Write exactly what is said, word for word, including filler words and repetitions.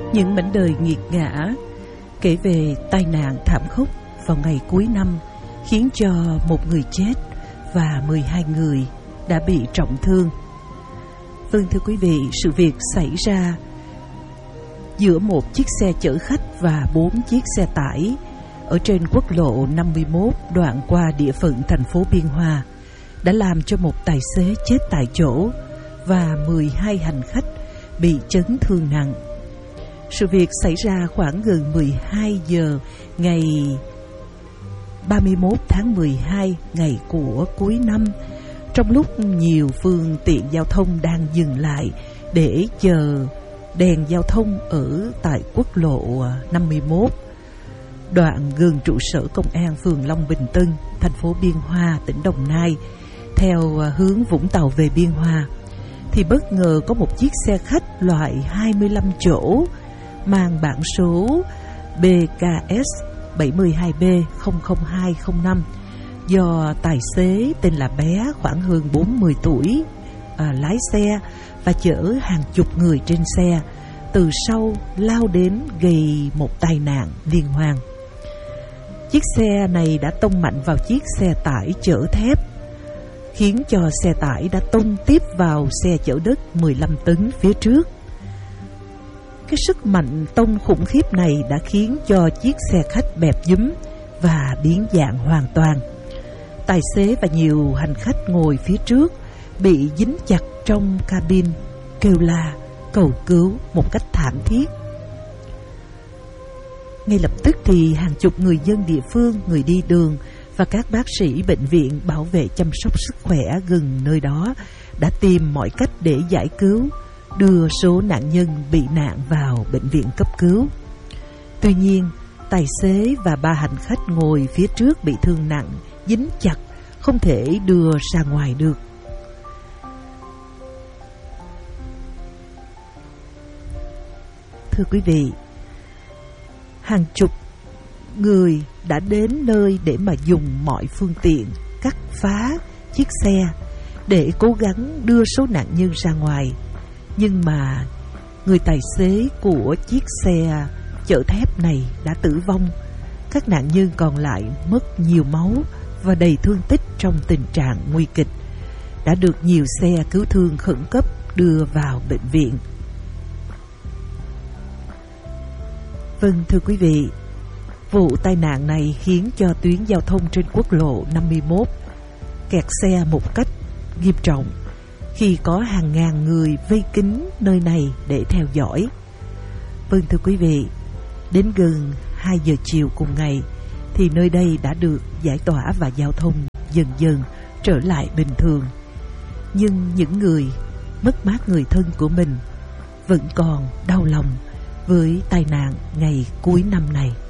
những mảnh đời nghiệt ngã, kể về tai nạn thảm khốc vào ngày cuối năm khiến cho một người chết và mười hai người đã bị trọng thương. Vâng thưa quý vị, sự việc xảy ra giữa một chiếc xe chở khách và bốn chiếc xe tải ở trên quốc lộ năm mươi mốt đoạn qua địa phận thành phố Biên Hòa đã làm cho một tài xế chết tại chỗ và mười hai hành khách bị chấn thương nặng. Sự việc xảy ra khoảng gần mười hai giờ ngày ba mươi mốt tháng mười hai, ngày của cuối năm, trong lúc nhiều phương tiện giao thông đang dừng lại để chờ đèn giao thông ở tại quốc lộ năm mươi mốt, đoạn gần trụ sở công an phường Long Bình Tân, thành phố Biên Hòa, tỉnh Đồng Nai, theo hướng Vũng Tàu về Biên Hòa, thì bất ngờ có một chiếc xe khách loại hai mươi lăm chỗ mang bản số B K S bảy hai B không không hai không năm do tài xế tên là Bé, khoảng hơn bốn mươi tuổi, à, lái xe và chở hàng chục người trên xe, từ sau lao đến gây một tai nạn liên hoàn. Chiếc xe này đã tông mạnh vào chiếc xe tải chở thép, khiến cho xe tải đã tông tiếp vào xe chở đất mười lăm tấn phía trước. Cái sức mạnh tông khủng khiếp này đã khiến cho chiếc xe khách bẹp nhúm và biến dạng hoàn toàn. Tài xế và nhiều hành khách ngồi phía trước bị dính chặt trong cabin, kêu la cầu cứu một cách thảm thiết. Ngay lập tức thì hàng chục người dân địa phương, người đi đường và các bác sĩ bệnh viện bảo vệ chăm sóc sức khỏe gần nơi đó đã tìm mọi cách để giải cứu, đưa số nạn nhân bị nạn vào bệnh viện cấp cứu. Tuy nhiên, tài xế và ba hành khách ngồi phía trước bị thương nặng, dính chặt, không thể đưa ra ngoài được. Thưa quý vị, hàng chục người đã đến nơi để mà dùng mọi phương tiện cắt phá chiếc xe để cố gắng đưa số nạn nhân ra ngoài. Nhưng mà người tài xế của chiếc xe chở thép này đã tử vong. Các nạn nhân còn lại mất nhiều máu và đầy thương tích trong tình trạng nguy kịch, đã được nhiều xe cứu thương khẩn cấp đưa vào bệnh viện. Vâng thưa quý vị, vụ tai nạn này khiến cho tuyến giao thông trên quốc lộ năm mươi mốt kẹt xe một cách nghiêm trọng, khi có hàng ngàn người vây kín nơi này để theo dõi. Vâng thưa quý vị, đến gần hai giờ chiều cùng ngày thì nơi đây đã được giải tỏa và giao thông dần dần trở lại bình thường. Nhưng những người mất mát người thân của mình vẫn còn đau lòng với tai nạn ngày cuối năm này.